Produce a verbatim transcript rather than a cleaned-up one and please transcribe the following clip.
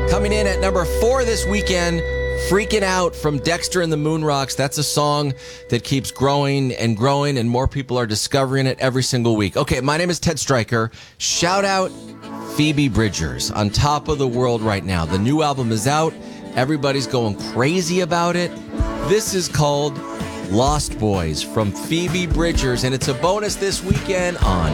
Coming in at number four this weekend, Freaking Out from Dexter and the Moonrocks. That's a song that keeps growing and growing, and more people are discovering it every single week. Okay, my name is Ted Stryker. Shout out Phoebe Bridgers, on top of the world right now. The new album is out. Everybody's going crazy about it. This is called Lost Boys from Phoebe Bridgers, and it's a bonus this weekend on